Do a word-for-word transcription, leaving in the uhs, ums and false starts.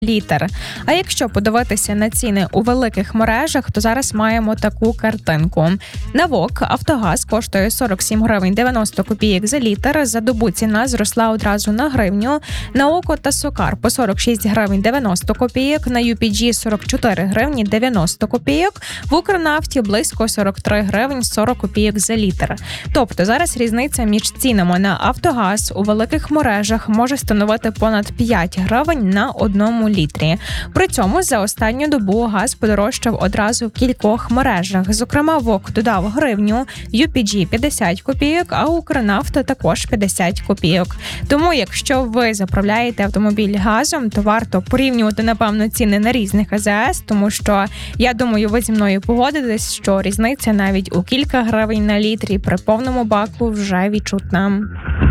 літр. А якщо подивитися на ціни у великих мережах, то зараз маємо таку картинку. На ВОК «Автогаз» коштує сорок сім гривень дев'яносто копійок за літр. За добу ціна зросла одразу на гривню. На ОКО та Сокар по сорок шість гривень дев'яносто копійок, на ю пі джі сорок чотири гривні дев'яносто копійок, в Укрнафті близько сорок три гривень сорок копійок за літр. Тобто зараз різниця між цінами на «Автогаз» у великих мережах може становити понад п'ять гривень на одному літрі. При цьому за останню добу газ подорожчав одразу в кількох мережах. Зокрема, ВОК додав гривню, ю пі джі п'ятдесят копійок, а Укрнафта також п'ятдесят копійок. Тому, якщо ви заправляєте автомобіль газом, то варто порівнювати, напевно, ціни на різних а зе ес, тому що, я думаю, ви зі мною погодитесь, що різниця навіть у кілька гривень на літрі при повному баку вже відчутна.